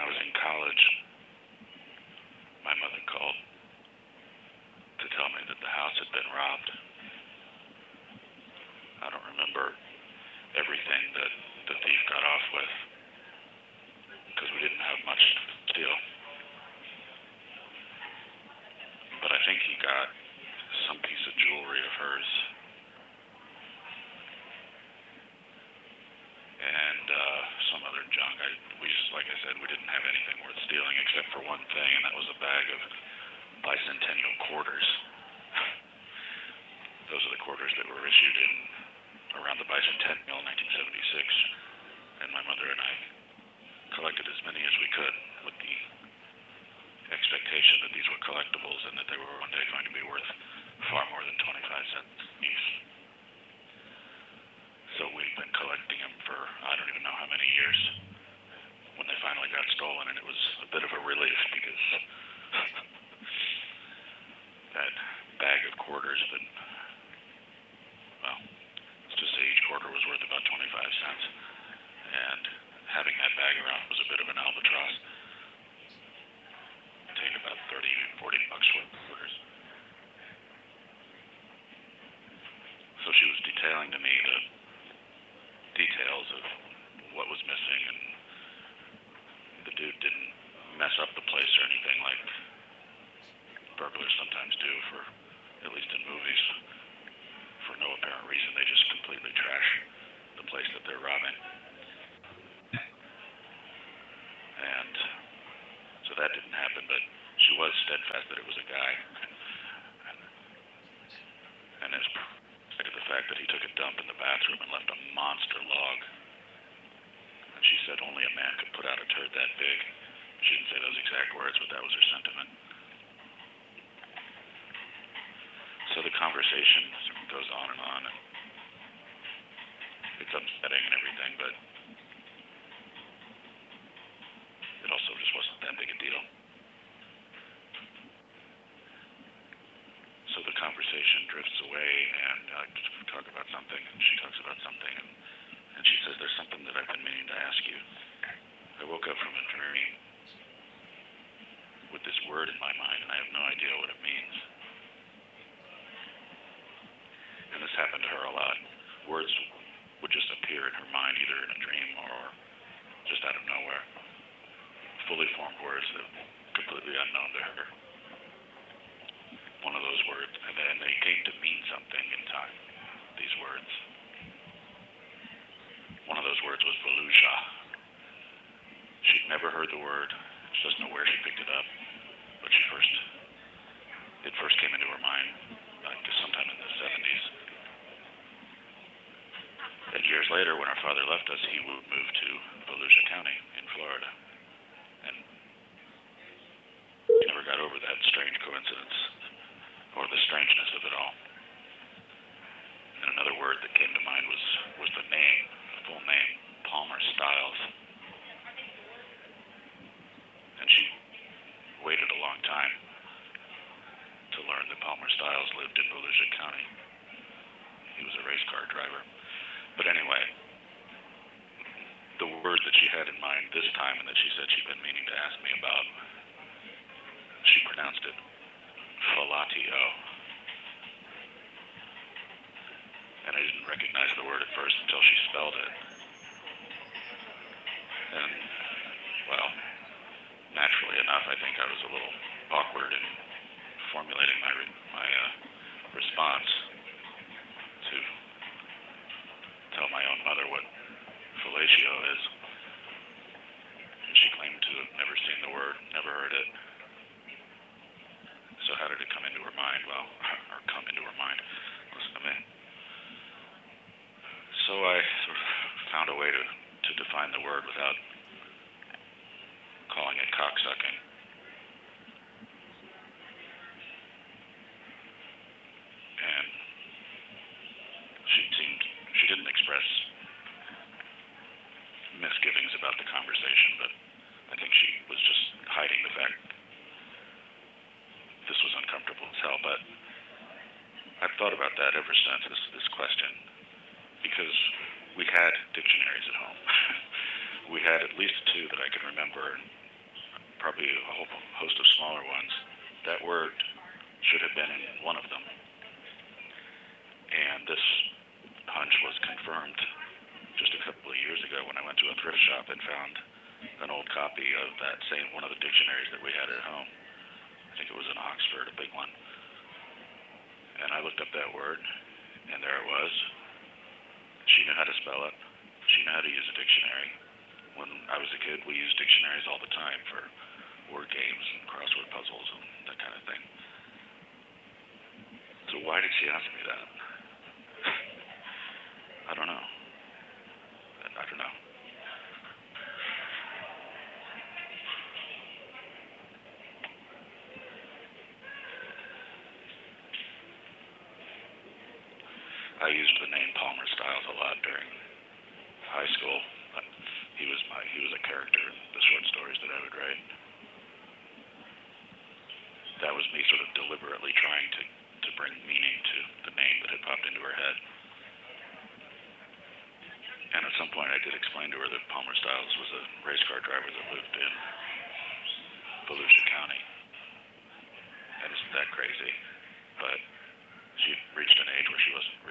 I was in college, my mother called to tell me that the house had been robbed. I don't remember everything that the thief got off with because we didn't have much to steal. But I think he got some piece of jewelry of hers. And some other junk. Like I said, we didn't have anything worth stealing except for one thing, and that was a bag of bicentennial quarters. Those are the quarters that were issued in around the bicentennial in 1976. And my mother and I collected as many as we could with the expectation that these were collectibles and that they were one day going to be worth far more than 25 cents each. So we've been collecting them for I don't even know how many years. When they finally got stolen, and it was a bit of a relief because that bag of quarters that, well, let's just say each quarter was worth about 25 cents, and having that bag around was a bit of an albatross. Take about 30, 40 bucks worth of quarters. So she was detailing to me the details of what was missing, and the dude didn't mess up the place or anything like burglars sometimes do, for at least in movies. For no apparent reason, they just completely trash the place that they're robbing. And so that didn't happen, but she was steadfast that it was a guy. And as to the fact that he took a dump in the bathroom and left a monster log. And she said only a man could put out a turd that big. She didn't say those exact words, but that was her sentiment. So the conversation goes on, and it's upsetting and everything, but it also just wasn't that big a deal. So the conversation drifts away, and I talk about something, and she talks about something, and she says, there's something that I've been meaning to ask you. I woke up from a dream with this word in my mind, and I have no idea what it means. And this happened to her a lot. Words would just appear in her mind, either in a dream or just out of nowhere. Fully formed words that were completely unknown to her. One of those words, and then they came to mean something in time, these words. One of those words was Volusia. She'd never heard the word. She doesn't know where she picked it up, but it first came into her mind just sometime in the 70s. And years later, when our father left us, he moved to Volusia County in Florida. And he never got over that strange coincidence, or the strangeness of it all. And another word that came to mind was the name, full name, Palmer Stiles. And she waited a long time to learn that Palmer Stiles lived in Volusia County. He was a race car driver. But anyway, the word that she had in mind this time, and that she said she'd been meaning to ask me about, she pronounced it fellatio. And I didn't recognize the word at first until she spelled it. And, well, naturally enough, I think I was a little awkward in formulating my response to tell my own mother what fellatio is. And she claimed to have never seen the word, never heard it. So how did it come into her mind? Well, or come into her mind? Listen to me. So I sort of found a way to define the word without calling it cocksucking. And she didn't express misgivings about the conversation, but I think she was just hiding the fact this was uncomfortable as hell. But I've thought about that ever since, this question, because we had dictionaries at home. We had at least two that I can remember, probably a whole host of smaller ones. That word should have been in one of them. And this hunch was confirmed just a couple of years ago when I went to a thrift shop and found an old copy of that same one of the dictionaries that we had at home. I think it was in Oxford, a big one. And I looked up that word, and there it was. She knew how to spell it. She knew how to use a dictionary. When I was a kid, we used dictionaries all the time for word games and crossword puzzles and that kind of thing. So why did she ask me that? I don't know. I don't know. I used the name Palmer Styles a lot during high school. He was a character in the short stories that I would write. That was me sort of deliberately trying to bring meaning to the name that had popped into her head. And at some point I did explain to her that Palmer Styles was a race car driver that lived in Volusia County. And isn't that crazy? But she reached an age where she wasn't